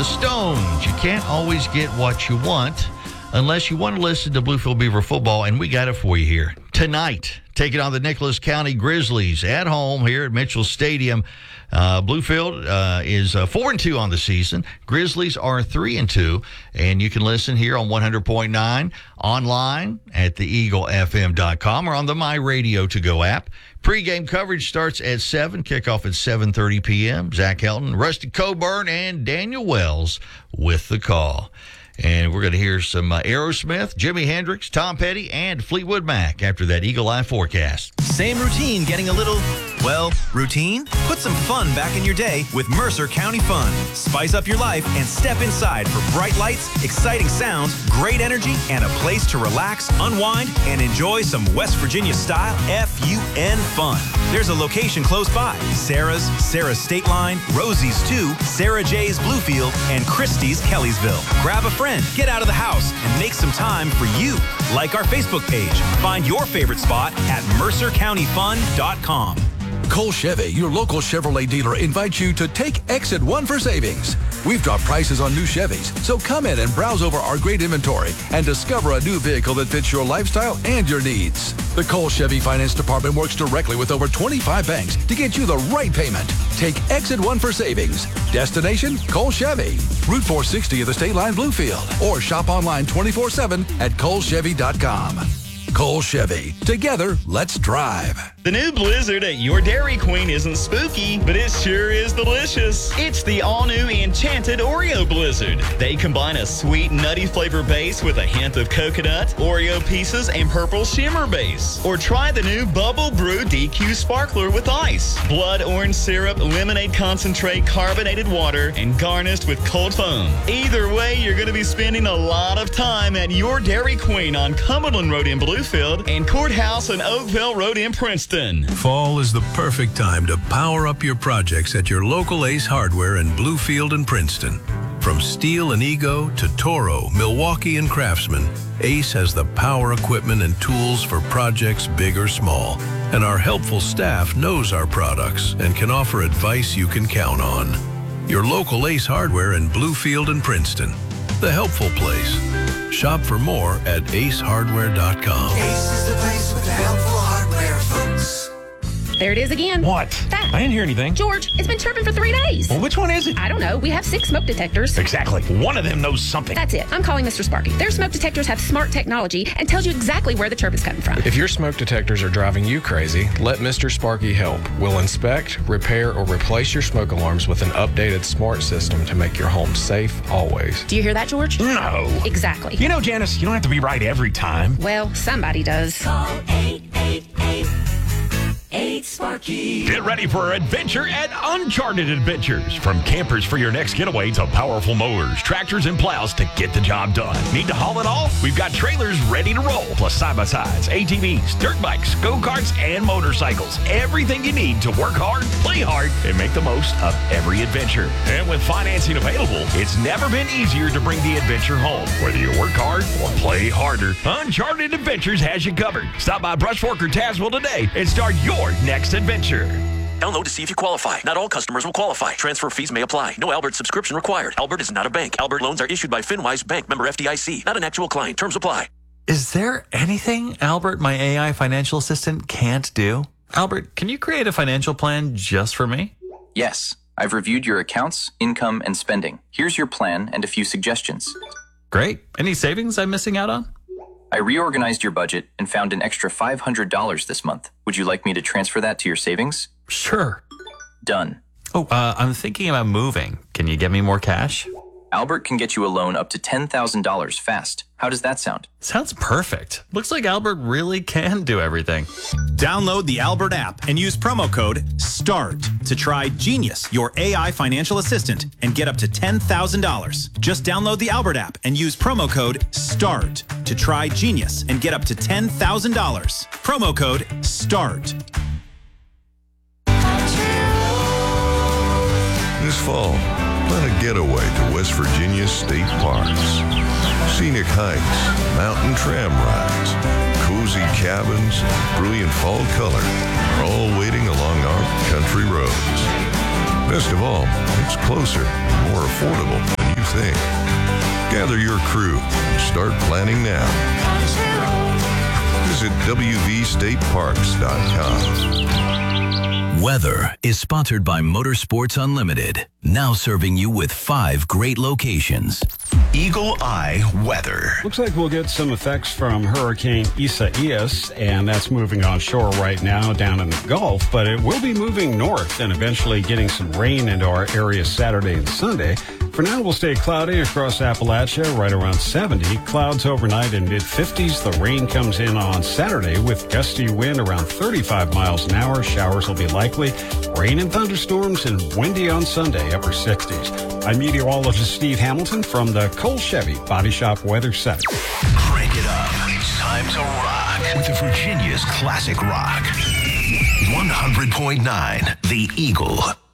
Stones. You can't always get what you want unless you want to listen to Bluefield Beaver football, and we got it for you here. Tonight, taking on the Nicholas County Grizzlies at home here at Mitchell Stadium. Bluefield is 4-2 on the season. Grizzlies are 3-2, and you can listen here on 100.9 online at theeaglefm.com or on the My Radio To Go app. Pre-game coverage starts at 7, kickoff at 7:30 p.m. Zach Helton, Rusty Coburn, and Daniel Wells with the call. And we're going to hear some Aerosmith, Jimi Hendrix, Tom Petty, and Fleetwood Mac after that Eagle Eye forecast. Same routine getting a little, routine? Put some fun back in your day with Mercer County Fun. Spice up your life and step inside for bright lights, exciting sounds, great energy, and a place to relax, unwind, and enjoy some West Virginia-style F-U-N fun. There's a location close by. Sarah's State Line, Rosie's 2, Sarah J's Bluefield, and Christie's Kellysville. Grab a friend, get out of the house, and make some time for you. Like our Facebook page. Find your favorite spot at mercercountyfun.com. Cole Chevy, your local Chevrolet dealer, invites you to take Exit 1 for savings. We've dropped prices on new Chevys, so come in and browse over our great inventory and discover a new vehicle that fits your lifestyle and your needs. The Cole Chevy Finance Department works directly with over 25 banks to get you the right payment. Take Exit 1 for savings. Destination, Cole Chevy. Route 460 of the State Line Bluefield. Or shop online 24/7 at colechevy.com. Cole Chevy. Together, let's drive. The new Blizzard at your Dairy Queen isn't spooky, but it sure is delicious. It's the all-new Enchanted Oreo Blizzard. They combine a sweet, nutty flavor base with a hint of coconut, Oreo pieces, and purple shimmer base. Or try the new Bubble Brew DQ Sparkler with ice, blood orange syrup, lemonade concentrate, carbonated water, and garnished with cold foam. Either way, you're going to be spending a lot of time at your Dairy Queen on Cumberland Road in Bluefield and Courthouse and Oakville Road in Princeton. Fall is the perfect time to power up your projects at your local Ace Hardware in Bluefield and Princeton. From Steel and Ego to Toro, Milwaukee, and Craftsman, Ace has the power equipment and tools for projects big or small. And our helpful staff knows our products and can offer advice you can count on. Your local Ace Hardware in Bluefield and Princeton. The helpful place. Shop for more at acehardware.com. Ace is the place with the helpful hardware, folks. There it is again. What? That. I didn't hear anything. George, it's been chirping for 3 days. Well, which one is it? I don't know. We have 6 smoke detectors. Exactly. One of them knows something. That's it. I'm calling Mr. Sparky. Their smoke detectors have smart technology and tells you exactly where the chirp is coming from. If your smoke detectors are driving you crazy, let Mr. Sparky help. We'll inspect, repair, or replace your smoke alarms with an updated smart system to make your home safe always. Do you hear that, George? No. Exactly. You know, Janice, you don't have to be right every time. Well, somebody does. Call 888-8 Get ready for adventure at Uncharted Adventures. From campers for your next getaway to powerful mowers, tractors, and plows to get the job done. Need to haul it all? We've got trailers ready to roll, plus side-by-sides, ATVs, dirt bikes, go-karts, and motorcycles. Everything you need to work hard, play hard, and make the most of every adventure. And with financing available, it's never been easier to bring the adventure home. Whether you work hard or play harder, Uncharted Adventures has you covered. Stop by Brush Fork or Tazewell today and start your next adventure. Download to see if you qualify. Not all customers will qualify. Transfer fees may apply. No Albert subscription required. Albert is not a bank. Albert loans are issued by FinWise Bank, member FDIC. Not an actual client. Terms apply. Is there anything Albert, my AI financial assistant, can't do? Albert, can you create a financial plan just for me? Yes. I've reviewed your accounts, income, and spending. Here's your plan and a few suggestions. Great. Any savings I'm missing out on? I reorganized your budget and found an extra $500 this month. Would you like me to transfer that to your savings? Sure. Done. Oh, I'm thinking about moving. Can you get me more cash? Albert can get you a loan up to $10,000 fast. How does that sound? Sounds perfect. Looks like Albert really can do everything. Download the Albert app and use promo code START to try Genius, your AI financial assistant, and get up to $10,000. Just download the Albert app and use promo code START to try Genius and get up to $10,000. Promo code START. This fall, plan a getaway to West Virginia state parks. Scenic hikes, mountain tram rides, cozy cabins, brilliant fall color are all waiting along our country roads. Best of all, it's closer and more affordable than you've thing. Gather your crew and start planning now. Visit WVStateParks.com. Weather is sponsored by Motorsports Unlimited, now serving you with 5 great locations. Eagle Eye Weather. Looks like we'll get some effects from Hurricane Isaias, and that's moving on shore right now down in the Gulf, but it will be moving north and eventually getting some rain into our area Saturday and Sunday. For now, we'll stay cloudy across Appalachia, right around 70. Clouds overnight in mid-50s. The rain comes in on Saturday with gusty wind around 35 miles an hour. Showers will be likely. Rain and thunderstorms and windy on Sunday, upper 60s. I'm meteorologist Steve Hamilton from the Cole Chevy Body Shop Weather Center. Crank it up. It's time to rock with the Virginia's Classic Rock. 100.9 The Eagle.